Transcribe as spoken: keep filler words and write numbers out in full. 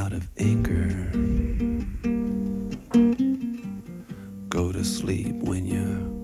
lot of anger. Go to sleep when you're